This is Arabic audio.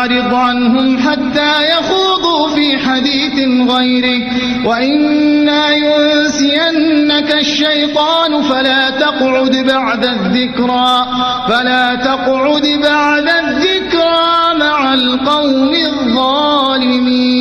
فأعرض عنهم حتى يخوضوا في حديث غيره، وإما ينسينك الشيطان فلا تقعد بعد الذكرى مع القوم الظالمين.